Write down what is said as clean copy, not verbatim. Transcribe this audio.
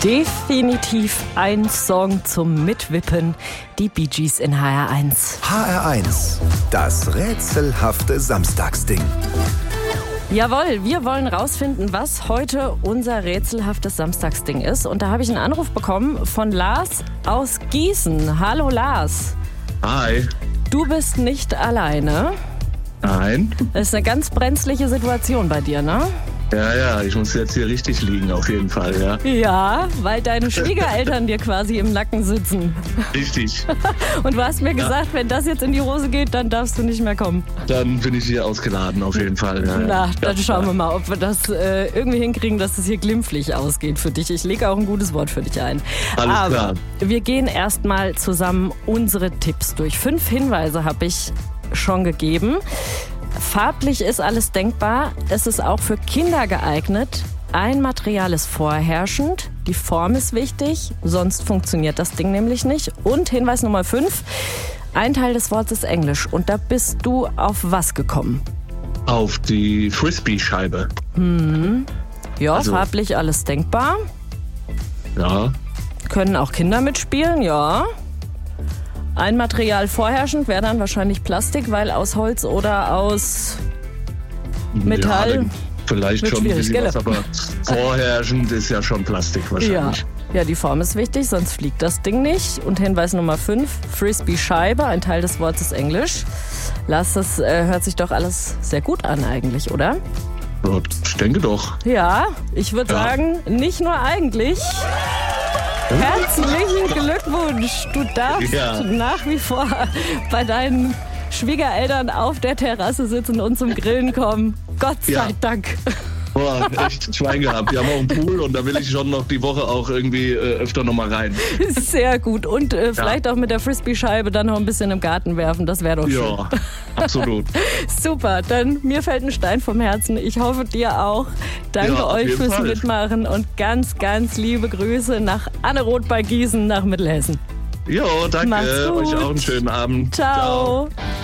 Definitiv ein Song zum Mitwippen. Die Bee Gees in HR1. HR1, das rätselhafte Samstagsding. Jawohl, wir wollen rausfinden, was heute unser rätselhaftes Samstagsding ist. Und da habe ich einen Anruf bekommen von Lars aus Gießen. Hallo Lars. Hi. Du bist nicht alleine. Nein. Das ist eine ganz brenzliche Situation bei dir, ne? Ja, ich muss jetzt hier richtig liegen, auf jeden Fall, ja. Ja, weil deine Schwiegereltern dir quasi im Nacken sitzen. Richtig. Und du hast mir gesagt, wenn das jetzt in die Hose geht, dann darfst du nicht mehr kommen. Dann bin ich hier ausgeladen, auf jeden Fall. Ja, Na, dann schauen wir mal, ob wir das irgendwie hinkriegen, dass es hier glimpflich ausgeht für dich. Ich lege auch ein gutes Wort für dich ein. Alles klar. Wir gehen erstmal zusammen unsere Tipps durch. 5 Hinweise habe ich schon gegeben. Farblich ist alles denkbar. Es ist auch für Kinder geeignet. Ein Material ist vorherrschend. Die Form ist wichtig, sonst funktioniert das Ding nämlich nicht. Und Hinweis Nummer 5. Ein Teil des Wortes ist Englisch. Und da bist du auf was gekommen? Auf die Frisbee-Scheibe. Ja, Also- farblich alles denkbar. Ja. Können auch Kinder mitspielen, ja. Ein Material vorherrschend wäre dann wahrscheinlich Plastik, weil aus Holz oder aus Metall. Ja, vielleicht wird schon ein schwierig, bisschen gell? was, aber vorherrschend ist ja schon Plastik wahrscheinlich. Ja, die Form ist wichtig, sonst fliegt das Ding nicht. Und Hinweis Nummer 5, Frisbee-Scheibe, ein Teil des Wortes ist Englisch. Lars, das hört sich doch alles sehr gut an eigentlich, oder? Ja, ich denke doch. Ja, ich würde Ja. sagen, nicht nur eigentlich. Herzlichen Glückwunsch. Du darfst Ja. nach wie vor bei deinen Schwiegereltern auf der Terrasse sitzen und zum Grillen kommen. Gott sei Ja. Dank. Boah, echt Schwein gehabt. Wir haben auch einen Pool und da will ich schon noch die Woche auch irgendwie öfter noch mal rein. Sehr gut. Und vielleicht auch mit der Frisbee-Scheibe dann noch ein bisschen im Garten werfen. Das wäre doch schön. Ja, absolut. Super, dann mir fällt ein Stein vom Herzen. Ich hoffe dir auch. Danke Ja, auf euch jeden fürs Fall. Mitmachen und ganz, ganz liebe Grüße nach Anneroth bei Gießen nach Mittelhessen. Jo, danke. Mach's gut. Euch auch einen schönen Abend. Ciao. Ciao.